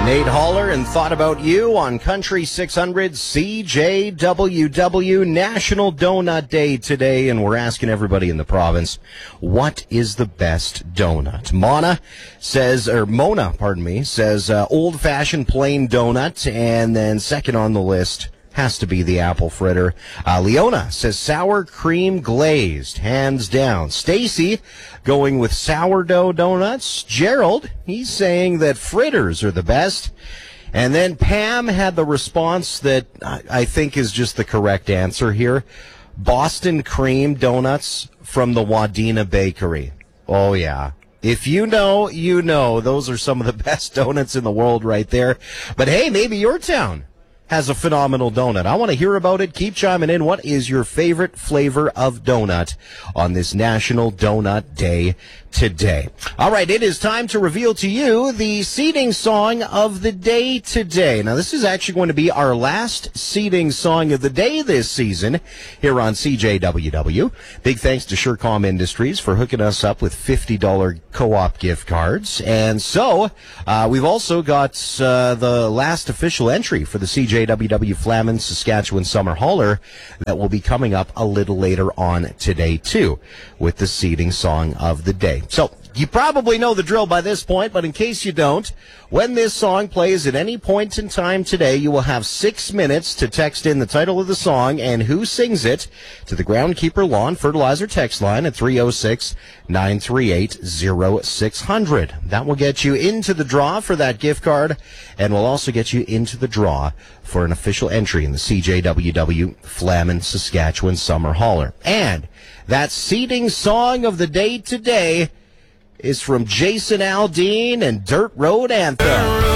Nate Haller and Thought About You on Country 600 CJWW. National Donut Day today, and we're asking everybody in the province, what is the best donut? Mona says old-fashioned plain donut, and then second on the list has to be the apple fritter. Leona says sour cream glazed, hands down. Stacy going with sourdough donuts. Gerald, he's saying that fritters are the best. And then Pam had the response that I think is just the correct answer here. Boston cream donuts from the Wadena Bakery. Oh, yeah. If you know, you know. Those are some of the best donuts in the world right there. But hey, maybe your town has a phenomenal donut. I want to hear about it. Keep chiming in. What is your favorite flavor of donut on this National Donut Day today? All right, it is time to reveal to you the seeding song of the day today. Now, this is actually going to be our last seeding song of the day this season here on CJWW. Big thanks to Surecom Industries for hooking us up with $50 co-op gift cards. And so, we've also got the last official entry for the CJWW Flamin Saskatchewan Summer Hauler that will be coming up a little later on today, too, with the seeding song of the day. So, you probably know the drill by this point, but in case you don't, when this song plays at any point in time today, you will have 6 minutes to text in the title of the song and who sings it to the Groundkeeper Lawn Fertilizer text line at 306-938-0600. That will get you into the draw for that gift card, and will also get you into the draw for an official entry in the CJWW Flamin Saskatchewan Summer Hauler. And that seeding song of the day today is from Jason Aldean and Dirt Road Anthem.